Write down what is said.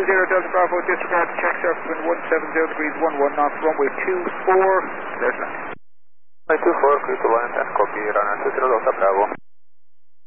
Delta Bravo, disregard check surface wind 170 degrees 11 knots, runway 24, there's that. Runway 24, clear to line, and copy, runner 20 Delta Bravo.